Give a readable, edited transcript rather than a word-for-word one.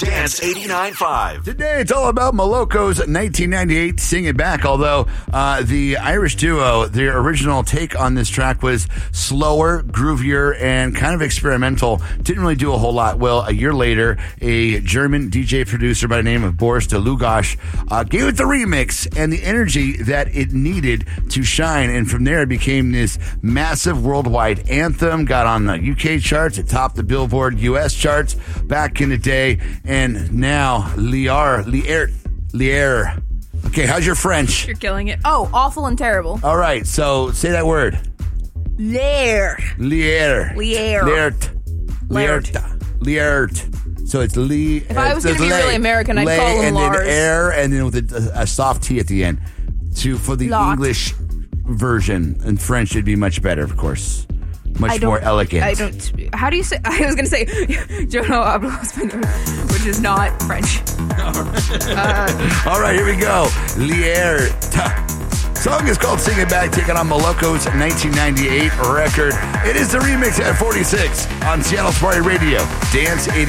Dance 89.5. Today, it's all about Moloko's 1998 Sing It Back, although the Irish duo, their original take on this track was slower, groovier, and kind of experimental. Didn't really do a whole lot. Well, a year later, a German DJ producer by the name of Boris de Lugosch gave it the remix and the energy that it needed to shine, and from there it became this massive worldwide anthem, got on the UK charts, it topped the Billboard US charts back in the day. And now, Lier. Okay, how's your French? You're killing it. Oh, awful and terrible. All right, so say that word. Lier. So it's Lee. If I was going to be really American, I'd call him and Lars. then air, and then with a soft T at the end. For the English version. In French, it'd be much better, of course. Much more elegant. How do you say? I was going to say, yo no hablo español, which is not French. All right, here we go. Lier. Song is called Sing It Back, taking on Moloko's 1998 record. It is the remix at 46 on Seattle's Party Radio. Dance 80.